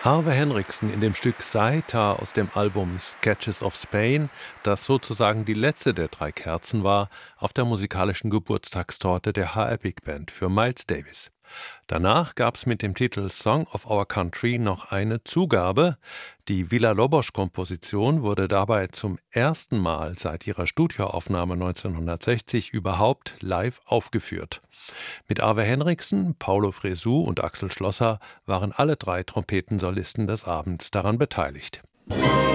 Arve Henriksen in dem Stück Saita aus dem Album Sketches of Spain, das sozusagen die letzte der drei Kerzen war, auf der musikalischen Geburtstagstorte der HR Big Band für Miles Davis. Danach gab es mit dem Titel Song of Our Country noch eine Zugabe. Die Villa-Lobos-Komposition wurde dabei zum ersten Mal seit ihrer Studioaufnahme 1960 überhaupt live aufgeführt. Mit Arve Henriksen, Paulo Fresu und Axel Schlosser waren alle drei Trompetensolisten des Abends daran beteiligt.